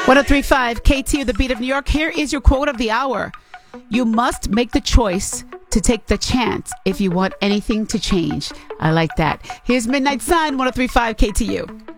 1035 KTU, the beat of New York. Here is your quote of the hour. You must make the choice to take the chance if you want anything to change. I like that. Here's Midnight Sun, 1035 KTU.